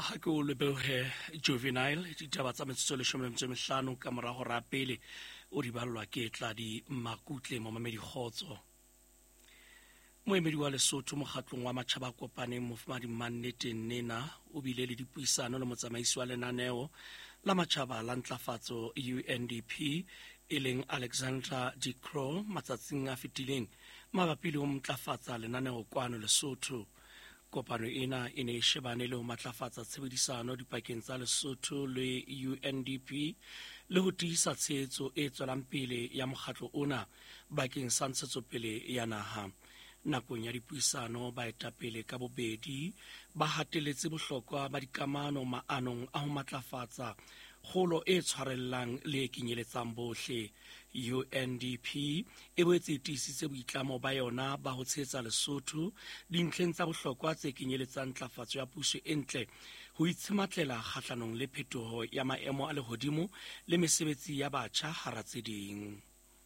ga ke o lebege juvenile ditaba tsa metsotso 15 ka morago ra pele o di balwa ke tla di makutle mo mamedigotso. Moemedi wa Lesotho mokgatlong wa matšhaba kopaneng mofumadi Mannete Nena o bile le dipuisano le motsamaisi wa lenaneo la matšhaba la ntlafatso UNDP e leng Alexandra de Croo matsatsing a fetileng mabapi le ho ntlafatsa lenaneo kwano Lesotho. Kopano ena e ne e shebane le ho matlafatsa tshebedisano dipakeng tsa Lesotho le UNDP le ho tiisa tshehetso e tswelang pele ya mokgatlo ona bakeng sa ntshetsopele ya naha. Nakong ya dipuisano baetapele ka bobedi ba hateletse bohlokwa ba dikamano maanong a ho matlafatsa kgolo e tshwarellang le e kenyeletsang bohle. UNDP e boetse e tiisitse boitlamo ba yona ba ho tshehetsa Lesotho dintlheng tsa bohlokwa tse kenyeletsang ntlafatso ya puso e ntle ho itshimatlela kgahlanong le phetoho ya maemo a lehodimo le mesebetsi ya batjha hara tse ding.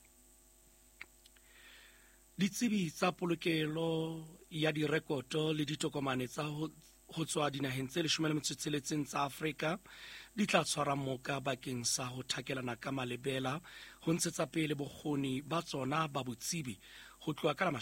Ditsebi tsa polokelo ya direkoto le ditokomane tsa ho tswa dinaheng tse 16 tsa Afrika di tla tshwara moka bakeng sa ho thakelana ka malebela ho ntshetsa pele bokgoni ba tsona ba botsebi ho tloha ka la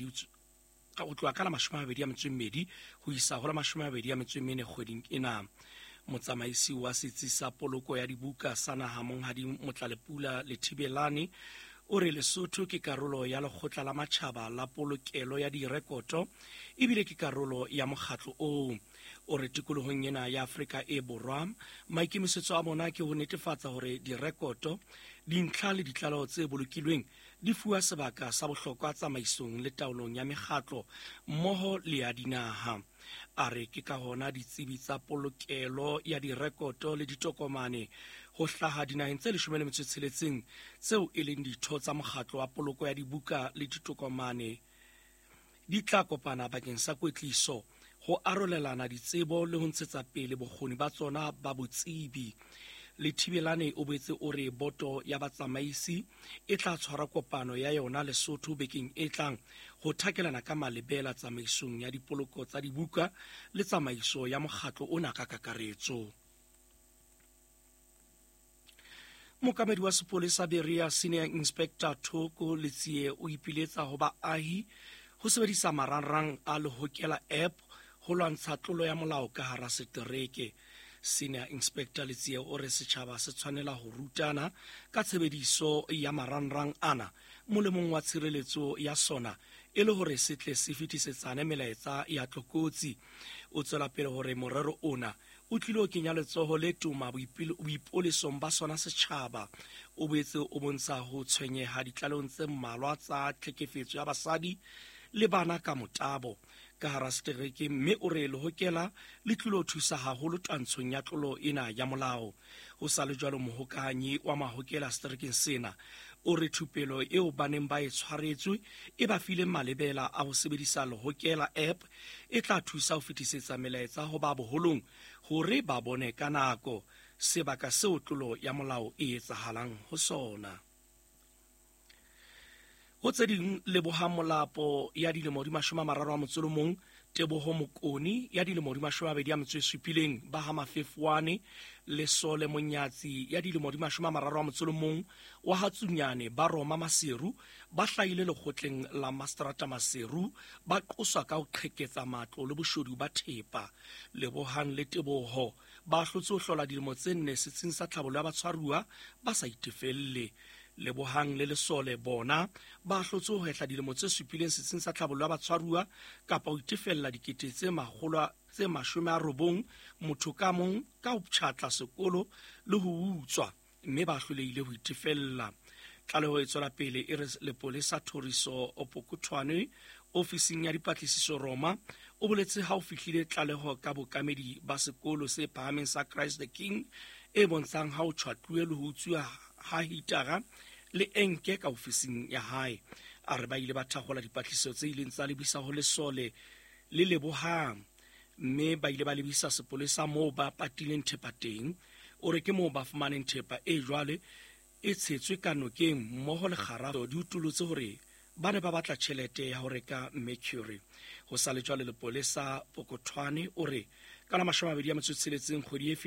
22 ho isa ho la 24 kgweding ena. Motsamaisi wa setsi sa poloko ya dibuka sa naha Monghadi Motlalepula Lethibelane o re Lesotho ke karolo ya lekgotla la matjhaba la polokelo ya direkoto ebile ke karolo ya mokgatlo oo. O re tikolohong ena ya Afrika e Borwa maikemisetso a bona ke ho netefatsa hore direkoto dintlha le ditlaleho tse bolokilweng di fuwa sebaka sa bohlokwa tsamaisong le taolong ya mekgatlo mmoho le ya dinaha. A re ke ka hona ditsebi tsa polokelo ya direkoto le ditokomane ho hlaha dinaheng tse 16 tseo e leng ditho tsa mokgatlo wa poloko ya dibuka le ditokomane di tla kopana bakeng sa kwetliso ho arolelana ditsebo le ho ntshetsa pele bokgoni ba tsona ba botsebi. Lethibelane o boetse o re boto ya batsamaisi e tla tshwara kopano ya yona Lesotho bekeng e tlang ho thakelana ka malebela tsamaisong ya dipoloko tsa dibuka le tsamaiso ya mokgatlo ona ka kakaretso. Mokamedi wa sepolesa Beria Senior Inspector Thoko Letsie o ipiletsa ho baahi ho sebedisa marangrang a lehokela app ho lwantsha tlolo ya molao ka hara setereke. Senior Inspector Letsie o re setjhaba se tshwanela ho rutana ka tshebediso ya marangrang ana molemong wa tshireletso ya sona e le hore se tle se fetisetsane melaetsa ya tlokotsi. O tswela pele hore morero ona o tlile ho kenya letsoho le tuma boipolesong ba sona setjhaba. O boetse o bontsha ho tshwenyeha ditlalong tse mmalwa tsa tlhekefetso ya basadi le bana ka motabo ka hara setereke, mme o re lehokela le tlilo thusa haholo twantshong ya tlolo ena ya molao. Ho sa le jwalo mohokahanyi wa mahokela seterekeng sena o re thupelo eo baneng ba e tshwaretswe e ba file malebela a ho sebedisa lehokela app e tla thusa ho fetisetsa melaetsa ho ba boholong hore ba bone ka nako sebaka seo tlolo ya molao e etsahalang ho sona. Ho tse ding leboha molapo ya dilemo di 31 Teboho Mokoni ya dilemo di 27 ba ha Mafefuane le Sole Monyatsi ya dilemo di 31 wa Hatsunyane ba Roma Maseru ba hlahile lekgotleng la Mastrata Maseru ba qoswa ka ho qheketsa matlo le boshodu ba thepa. Lebohang le Teboho ba hlotse ho hlola dilemo tse 4 setsing sa tlhabollo ya batshwaruwa ba sa itefelle. Lebohang le Lesole bona ba hlotse ho hehla dilemo tse 7 setsing sa tlhabollo ya batshwaruwa kapa ho itefella dikete tse 90 motho ka mong ka ho tjhatla sekolo le ho utswa, mme ba hlolehile ho itefella. Tlaleho e tswela pele e re lepolesa Thoriso Opokuthwane ofising ya dipatlisiso Roma o boletse ha o fihlile tlaleho ka bokamedi ba sekolo se phahameng sa Christ the King e bontshang ha o tjhwatluwe le ho utsuwa ha hitara le enke ka ofising ya hae. A re ba ile ba thakgola dipatlisiso tse ileng tsa lebisa ho Lesole le Lebohang, mme ba ile ba lebisa sepolesa moo ba patileng thepa teng. O re ke moo ba fumaneng thepa e jwale e tshetswe ka nokeng mmoho le kgarafu di utolotse hore ba ne ba batla tšhelete ya go reka Mercury. Go sa le jwale lepolesa Pokothwane o re ka la 26 kgwedi